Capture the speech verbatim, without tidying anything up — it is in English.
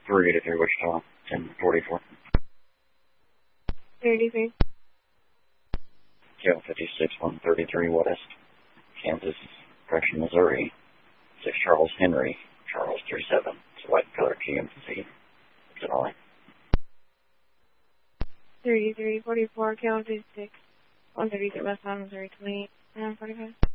three eighty-three Wichita, ten forty-four. thirty-three. Kilo fifty-six, one thirty-three West, Kansas, correction, Missouri, six Charles Henry, Charles three seven. It's a white color G M C. Denali. thirty-three forty-four, Kilo fifty-six, one thirty-three Westbound, Missouri, twenty-eight, nine forty-five.